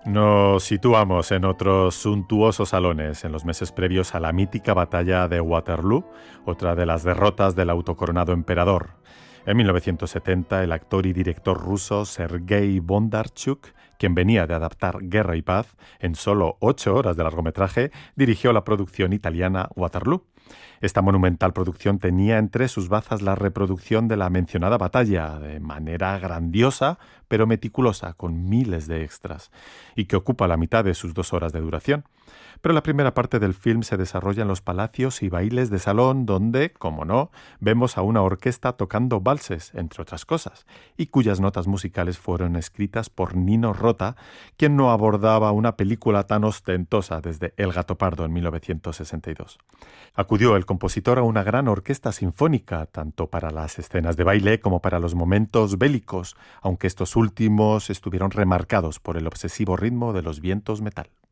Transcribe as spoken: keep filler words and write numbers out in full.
Nos situamos en otros suntuosos salones en los meses previos a la mítica batalla de Waterloo, otra de las derrotas del autocoronado emperador. En mil novecientos setenta, el actor y director ruso Sergei Bondarchuk, quien venía de adaptar Guerra y Paz, en solo ocho horas de largometraje, dirigió la producción italiana Waterloo. Esta monumental producción tenía entre sus bazas la reproducción de la mencionada batalla, de manera grandiosa pero meticulosa, con miles de extras, y que ocupa la mitad de sus dos horas de duración. Pero la primera parte del film se desarrolla en los palacios y bailes de salón donde, como no, vemos a una orquesta tocando valses, entre otras cosas, y cuyas notas musicales fueron escritas por Nino Rota, quien no abordaba una película tan ostentosa desde El gato pardo en mil novecientos sesenta y dos. Acudió el compositor a una gran orquesta sinfónica, tanto para las escenas de baile como para los momentos bélicos, aunque estos últimos estuvieron remarcados por el obsesivo ritmo de los vientos metal.